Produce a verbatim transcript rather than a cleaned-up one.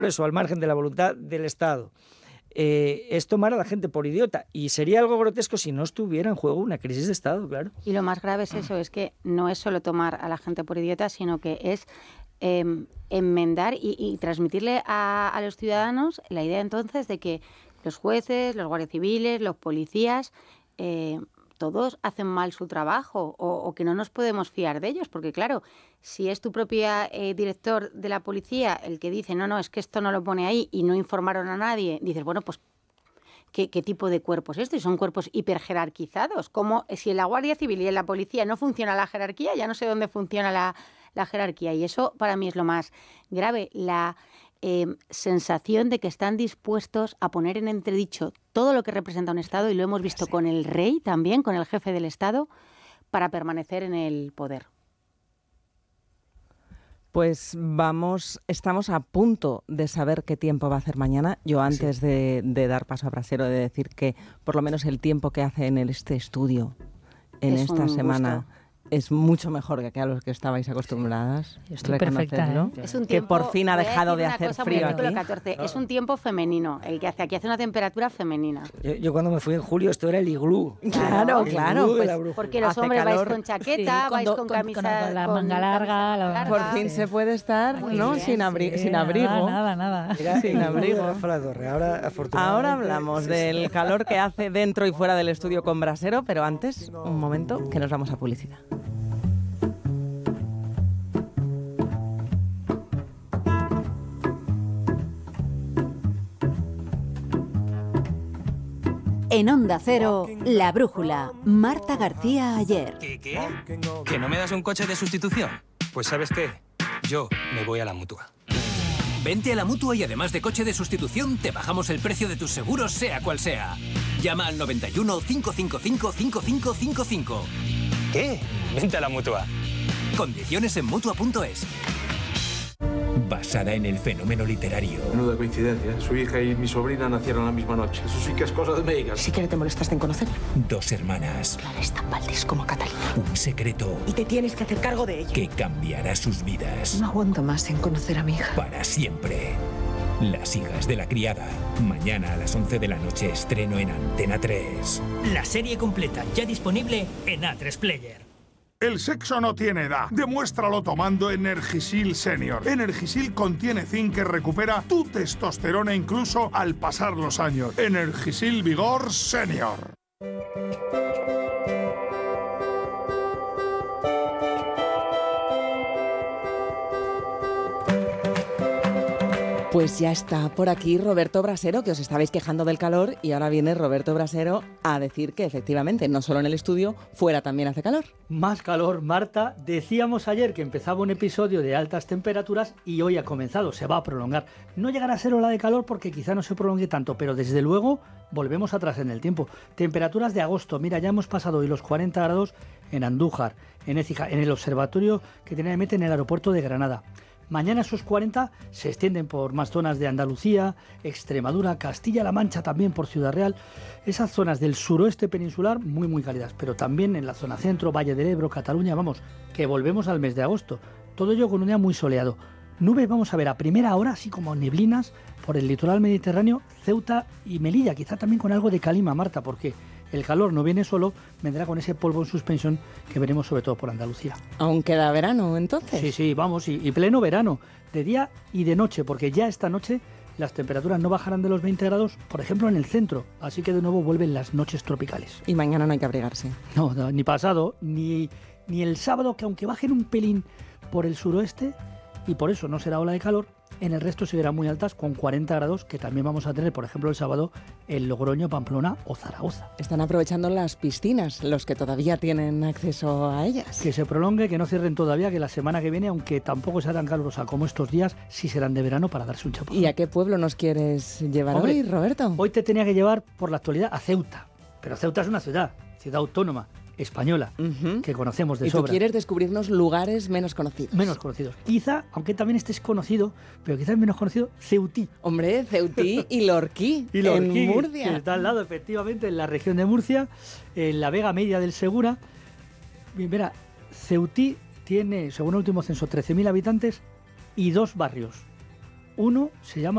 eso, al margen de la voluntad del Estado. Eh, es tomar a la gente por idiota, y sería algo grotesco si no estuviera en juego una crisis de Estado, claro. Y lo más grave es eso, es que no es solo tomar a la gente por idiota, sino que es eh, enmendar y, y transmitirle a, a los ciudadanos la idea entonces de que los jueces, los guardias civiles, los policías, eh, todos hacen mal su trabajo, o, o que no nos podemos fiar de ellos, porque claro, si es tu propio eh, director de la policía el que dice, no, no, es que esto no lo pone ahí y no informaron a nadie, dices, bueno, pues, ¿qué, qué tipo de cuerpo es esto? Y son cuerpos hiperjerarquizados. Como si en la Guardia Civil y en la policía no funciona la jerarquía, ya no sé dónde funciona la, la jerarquía. Y eso para mí es lo más grave, la eh, sensación de que están dispuestos a poner en entredicho todo lo que representa un Estado, y lo hemos visto sí. con el rey también, con el jefe del Estado, para permanecer en el poder. Pues vamos, estamos a punto de saber qué tiempo va a hacer mañana. Yo antes sí. de, de dar paso a Brasero, de decir que por lo menos el tiempo que hace en el, este estudio en es esta semana gusto. Es mucho mejor que a los que estabais acostumbradas. Sí, estoy perfecta, ¿eh? Es un que tiempo, por fin ha dejado de hacer frío aquí. catorce. Es un tiempo femenino, el que hace aquí hace una temperatura femenina. Yo, yo cuando me fui en julio esto era el iglú. Claro, el claro. iglú Pues, porque los hombres calor. vais con chaqueta, sí, vais con, con camisa... Con la manga larga. La larga. Por fin sí. se puede estar, Muy ¿no? Bien, sin, abri- sí, sin abrigo. Nada, nada. nada. Era sin abrigo. Ahora, afortunadamente... Ahora hablamos del calor que hace dentro y fuera del estudio con Brasero, pero antes, un momento, que nos vamos a publicidad. En Onda Cero, La Brújula, Marta García Ayer. ¿Qué, qué? ¿Que no me das un coche de sustitución? Pues ¿sabes qué? Yo me voy a la Mutua. Vente a la Mutua y además de coche de sustitución, te bajamos el precio de tus seguros, sea cual sea. Llama al noventa y uno, cinco cinco cinco, cinco cinco cinco cinco. ¿Qué? Vente a la Mutua. Condiciones en Mutua punto es. Basada en el fenómeno literario. Menuda coincidencia. Su hija y mi sobrina nacieron la misma noche. Eso sí que es cosa de médicas. Si siquiera te molestaste en conocer. Dos hermanas. Clara es tan Valdés como Catalina. Un secreto. Y te tienes que hacer cargo de ella. Que cambiará sus vidas. No aguanto más en conocer a mi hija. Para siempre. Las hijas de la criada. Mañana a las once de la noche estreno en Antena tres. La serie completa ya disponible en A tres Player. El sexo no tiene edad. Demuéstralo tomando Energisil Senior. Energisil contiene zinc que recupera tu testosterona incluso al pasar los años. Energisil Vigor Senior. Pues ya está por aquí Roberto Brasero, que os estabais quejando del calor, y ahora viene Roberto Brasero a decir que efectivamente, no solo en el estudio, fuera también hace calor. Más calor, Marta. Decíamos ayer que empezaba un episodio de altas temperaturas y hoy ha comenzado, se va a prolongar. No llegará a ser ola de calor porque quizá no se prolongue tanto, pero desde luego volvemos atrás en el tiempo. Temperaturas de agosto, mira, ya hemos pasado hoy los cuarenta grados en Andújar, en Écija, en el observatorio que tiene Mete en el aeropuerto de Granada. Mañana esos cuarenta se extienden por más zonas de Andalucía, Extremadura, Castilla-La Mancha, también por Ciudad Real. Esas zonas del suroeste peninsular muy muy cálidas, pero también en la zona centro, Valle del Ebro, Cataluña, vamos, que volvemos al mes de agosto. Todo ello con un día muy soleado. Nubes vamos a ver a primera hora, así como neblinas, por el litoral mediterráneo, Ceuta y Melilla, quizá también con algo de calima, Marta, porque el calor no viene solo, vendrá con ese polvo en suspensión que veremos sobre todo por Andalucía. ¿Aún queda verano entonces? Sí, sí, vamos, y, y pleno verano, de día y de noche, porque ya esta noche las temperaturas no bajarán de los veinte grados, por ejemplo en el centro, así que de nuevo vuelven las noches tropicales. Y mañana no hay que abrigarse. No, no ni pasado, ni, ni el sábado, que aunque bajen un pelín por el suroeste, y por eso no será ola de calor, en el resto seguirán muy altas con cuarenta grados, que también vamos a tener, por ejemplo, el sábado en Logroño, Pamplona o Zaragoza. Están aprovechando las piscinas, los que todavía tienen acceso a ellas. Que se prolongue, que no cierren todavía, que la semana que viene, aunque tampoco será tan calurosa como estos días, sí serán de verano para darse un chapuzón. ¿Y a qué pueblo nos quieres llevar Hombre, hoy, Roberto? Hoy te tenía que llevar, por la actualidad, a Ceuta. Pero Ceuta es una ciudad, ciudad autónoma, española, uh-huh. que conocemos de y sobra. Y tú quieres descubrirnos lugares menos conocidos. Menos conocidos. Quizá, aunque también estés conocido, pero quizás menos conocido, Ceutí. Hombre, Ceutí y Lorquí, y Lorquí, en Murcia. Que está al lado, efectivamente, en la región de Murcia, en la Vega Media del Segura. Bien, mira, Ceutí tiene, según el último censo, trece mil habitantes y dos barrios. Uno se llama